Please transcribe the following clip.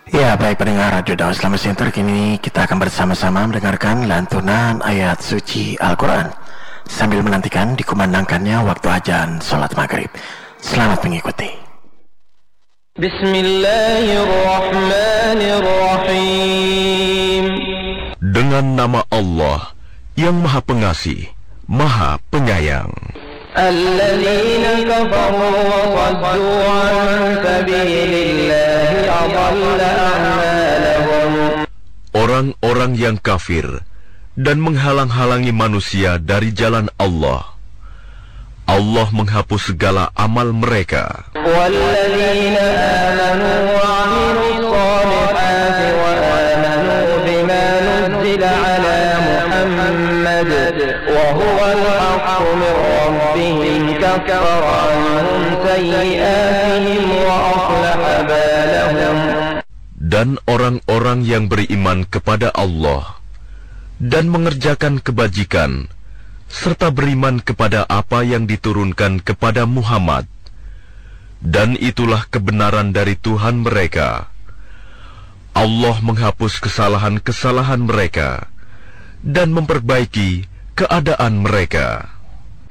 Ya, baik pendengar Radio Dakwah Islam Center, kini kita akan bersama-sama mendengarkan lantunan ayat suci Al-Quran sambil menantikan dikumandangkannya waktu azan sholat maghrib. Selamat mengikuti. Bismillahirrahmanirrahim. Dengan nama Allah yang Maha Pengasih, Maha Penyayang. Alladzina kafaru wa saddu an sabilillahi adalla a'malahum. Orang-orang yang kafir dan menghalang-halangi manusia dari jalan Allah, Allah menghapus segala amal mereka. Walladzina amanu wa 'amilus solihati wa amanu bima nuzzila 'ala Muhammad wa huwal haqqu min rabbihim kaffara 'anhum sayyi'atihim wa aslaha balahum. Dan orang-orang yang beriman kepada Allah dan mengerjakan kebajikan serta beriman kepada apa yang diturunkan kepada Muhammad, dan itulah kebenaran dari Tuhan mereka. Allah menghapus kesalahan-kesalahan mereka dan memperbaiki keadaan mereka.